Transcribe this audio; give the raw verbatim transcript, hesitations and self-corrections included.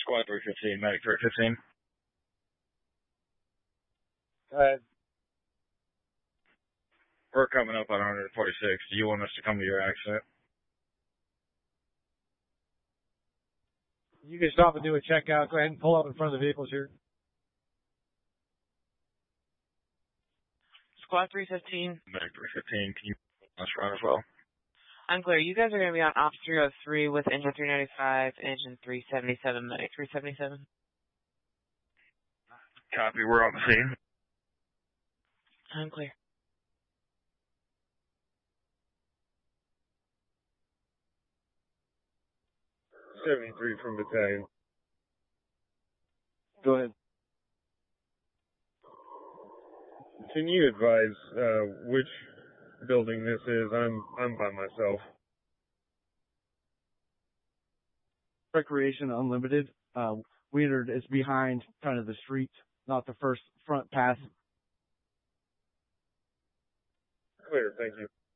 Squad three fifteen, Medic three fifteen. Go ahead. We're coming up on one forty-six. Do you want us to come to your accident? You can stop and do a checkout. Go ahead and pull up in front of the vehicles here. Squad three fifteen. Medic three fifteen, can you us run as well? Unclear. You guys are going to be on Ops three oh three with engine three ninety-five, engine three seventy-seven, Medic three seventy-seven. Copy, we're on the scene. Unclear. seventy-three from battalion. Go ahead. Can you advise uh, which building this is? I'm I'm by myself. Recreation Unlimited. Uh, we entered, it's behind kind of the street, not the first front pass. Clear, thank you.